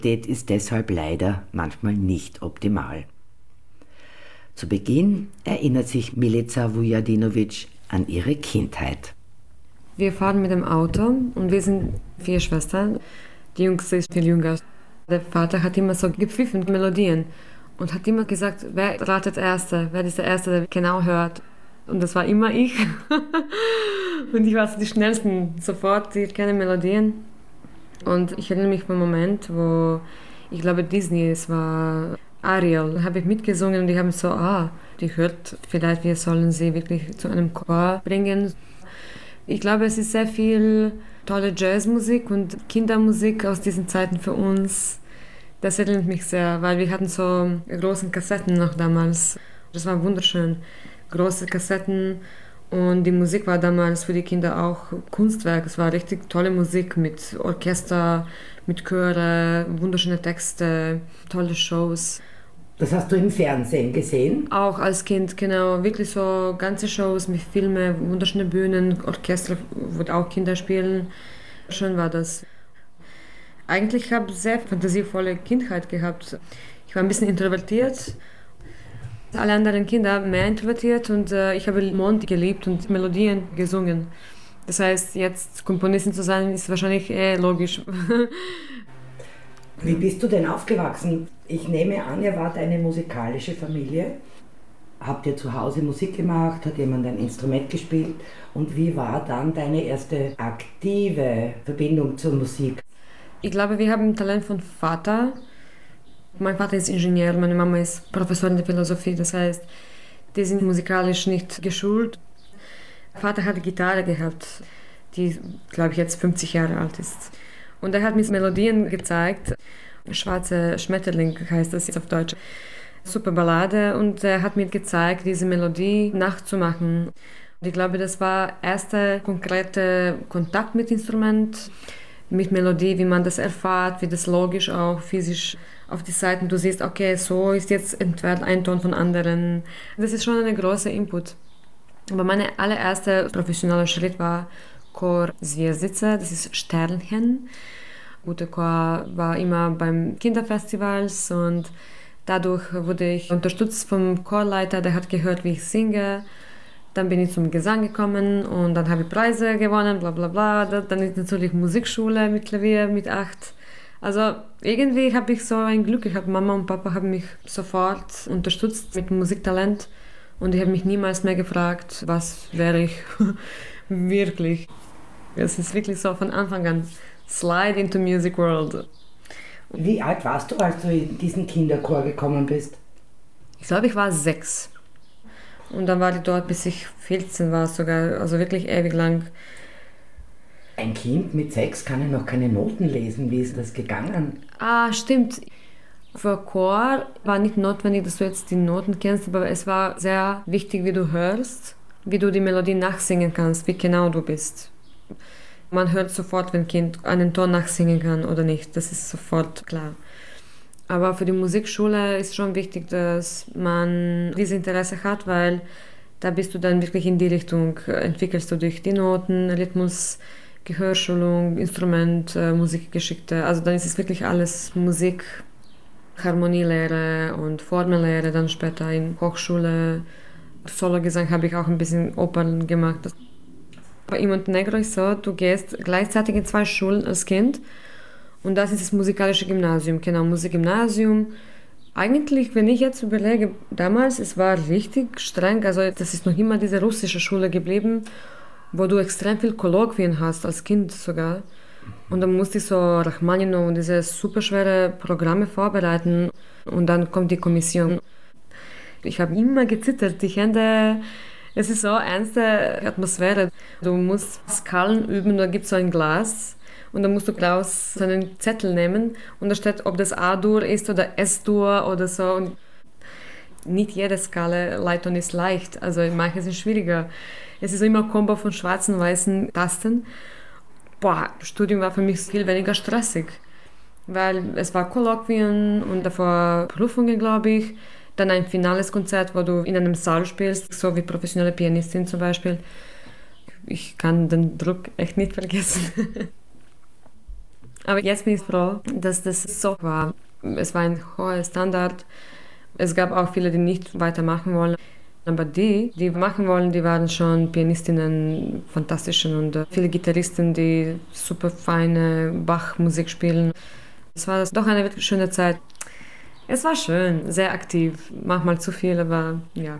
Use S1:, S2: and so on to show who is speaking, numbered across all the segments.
S1: Qualität ist deshalb leider manchmal nicht optimal. Zu Beginn erinnert sich Milica Vujadinovic an ihre Kindheit.
S2: Wir fahren mit dem Auto und wir sind 4 Schwestern. Die Jüngste ist viel jünger. Der Vater hat immer so gepfiffen, Melodien. Und hat immer gesagt, wer ratet Erste, wer ist der Erste, der genau hört. Und das war immer ich. Und ich war so die Schnellsten sofort, die kennen Melodien. Und ich erinnere mich an einen Moment, wo, ich glaube Disney, es war Ariel, da habe ich mitgesungen und die haben so, die hört, vielleicht wir sollen sie wirklich zu einem Chor bringen. Ich glaube, es ist sehr viel tolle Jazzmusik und Kindermusik aus diesen Zeiten für uns. Das erinnert mich sehr, weil wir hatten so große Kassetten noch damals. Das war wunderschön. Große Kassetten und die Musik war damals für die Kinder auch Kunstwerk. Es war richtig tolle Musik mit Orchester, mit Chöre, wunderschöne Texte, tolle Shows.
S1: Das hast du im Fernsehen gesehen?
S2: Auch als Kind, genau. Wirklich so ganze Shows mit Filmen, wunderschöne Bühnen, Orchester, wo auch Kinder spielen. Schön war das. Eigentlich habe ich sehr fantasievolle Kindheit gehabt. Ich war ein bisschen introvertiert. Alle anderen Kinder mehr introvertiert und ich habe Mond geliebt und Melodien gesungen. Das heißt, jetzt Komponistin zu sein, ist wahrscheinlich logisch.
S1: Wie bist du denn aufgewachsen? Ich nehme an, ihr wart eine musikalische Familie. Habt ihr zu Hause Musik gemacht? Hat jemand ein Instrument gespielt? Und wie war dann deine erste aktive Verbindung zur Musik?
S2: Ich glaube, wir haben ein Talent von Vater. Mein Vater ist Ingenieur, meine Mama ist Professorin der Philosophie. Das heißt, die sind musikalisch nicht geschult. Vater hat Gitarre gehabt, die, glaube ich, jetzt 50 Jahre alt ist. Und er hat mir Melodien gezeigt. Schwarze Schmetterling heißt das jetzt auf Deutsch. Super Ballade. Und er hat mir gezeigt, diese Melodie nachzumachen. Und ich glaube, das war der erste konkrete Kontakt mit Instrument, mit Melodie, wie man das erfährt, wie das logisch auch physisch auf die Seiten. Du siehst, okay, so ist jetzt entfernt ein Ton von anderen. Das ist schon ein großer Input. Aber mein allererster professioneller Schritt war Chor Zvezdica, das ist Sternchen. Guter Chor war immer beim Kinderfestivals und dadurch wurde ich unterstützt vom Chorleiter, der hat gehört, wie ich singe. Dann bin ich zum Gesang gekommen und dann habe ich Preise gewonnen, bla bla bla. Dann ist natürlich Musikschule mit Klavier mit 8. Also irgendwie habe ich so ein Glück gehabt. Mama und Papa haben mich sofort unterstützt mit Musiktalent und ich habe mich niemals mehr gefragt, was wäre ich wirklich. Es ist wirklich so von Anfang an slide into music world.
S1: Wie alt warst du, als du in diesen Kinderchor gekommen bist?
S2: Ich glaube, ich war 6. Und dann war ich dort, bis ich 14 war sogar, also wirklich ewig lang.
S1: Ein Kind mit 6 kann ja noch keine Noten lesen. Wie ist das gegangen?
S2: Stimmt. Für Chor war nicht notwendig, dass du jetzt die Noten kennst, aber es war sehr wichtig, wie du hörst, wie du die Melodie nachsingen kannst, wie genau du bist. Man hört sofort, wenn ein Kind einen Ton nachsingen kann oder nicht. Das ist sofort klar. Aber für die Musikschule ist schon wichtig, dass man dieses Interesse hat, weil da bist du dann wirklich in die Richtung, entwickelst du dich die Noten, Rhythmus, Gehörschulung, Instrument, Musikgeschichte. Also dann ist es wirklich alles Musik, Harmonielehre und Formellehre, dann später in Hochschule. Sologesang habe ich auch ein bisschen Opern gemacht. Aber in Montenegro ist so, du gehst gleichzeitig in 2 Schulen als Kind. Und das ist das musikalische Gymnasium, genau, Musikgymnasium. Eigentlich, wenn ich jetzt überlege, damals, es war richtig streng, also das ist noch immer diese russische Schule geblieben, wo du extrem viel Kolloquien hast, als Kind sogar. Und dann musste ich so Rachmaninow und diese superschwere Programme vorbereiten und dann kommt die Kommission. Ich habe immer gezittert, die Hände, es ist so eine ernste Atmosphäre. Du musst Skalen üben, da gibt es so ein Glas. Und dann musst du Klaus so einen Zettel nehmen und da steht, ob das A-Dur ist oder S-Dur oder so. Und nicht jede Skala Leitung ist leicht, also manche sind schwieriger. Es ist immer ein Kombo von schwarzen und weißen Tasten. Das Studium war für mich viel weniger stressig, weil es war Kolloquien und davor Prüfungen, glaube ich. Dann ein finales Konzert, wo du in einem Saal spielst, so wie professionelle Pianistin zum Beispiel. Ich kann den Druck echt nicht vergessen. Aber jetzt bin ich froh, dass das so war. Es war ein hoher Standard. Es gab auch viele, die nicht weitermachen wollen. Aber die machen wollen, die waren schon Pianistinnen, fantastischen und viele Gitarristen, die super feine Bach-Musik spielen. Es war doch eine wirklich schöne Zeit. Es war schön, sehr aktiv, manchmal zu viel, aber ja.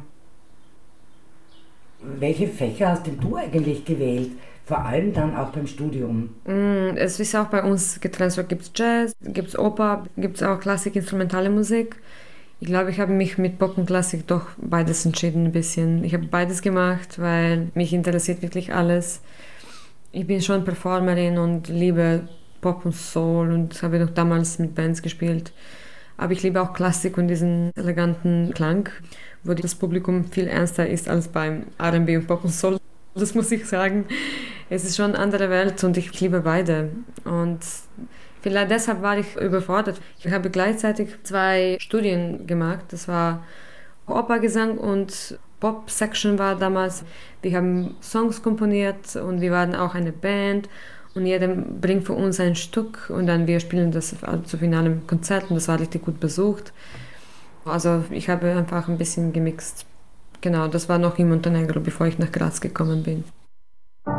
S1: Welche Fächer hast denn du eigentlich gewählt? Vor allem dann auch beim Studium.
S2: Es ist auch bei uns getrennt. So gibt es Jazz, gibt es Oper, gibt es auch Klassik, instrumentale Musik. Ich glaube, ich habe mich mit Pop und Klassik doch beides entschieden ein bisschen. Ich habe beides gemacht, weil mich interessiert wirklich alles. Ich bin schon Performerin und liebe Pop und Soul und habe noch damals mit Bands gespielt. Aber ich liebe auch Klassik und diesen eleganten Klang, wo das Publikum viel ernster ist als beim R&B und Pop und Soul. Das muss ich sagen. Es ist schon eine andere Welt und ich liebe beide. Und vielleicht deshalb war ich überfordert. Ich habe gleichzeitig 2 Studien gemacht. Das war Operngesang und Pop-Section war damals. Wir haben Songs komponiert und wir waren auch eine Band. Und jeder bringt für uns ein Stück und dann wir spielen das zu finalem Konzert und das war richtig gut besucht. Also ich habe einfach ein bisschen gemixt. Genau, das war noch in Montenegro, bevor ich nach Graz gekommen bin.